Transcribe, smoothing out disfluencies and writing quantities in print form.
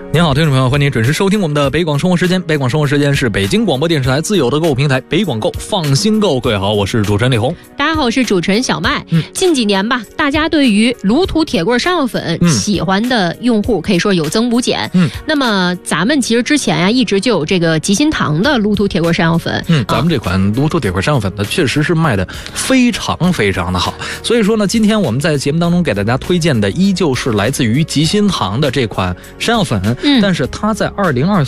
您好，听众朋友，欢迎您准时收听我们的北广生活时间。北广生活时间是北京广播电视台自有的购物平台北广购，放心购。各位好，我是主持人李红。 大家好，我是主持人小麦。近几年吧，大家对于卢涂铁棍山药粉喜欢的用户可以说有增无减。那么咱们其实之前呀，一直就有这个吉心堂的卢涂铁棍山药粉。 咱们这款卢涂铁棍山药粉呢，确实是卖的非常非常的好。所以说呢，今天我们在节目当中给大家推荐的依旧是来自于吉心堂的这款山药粉。但是它在2024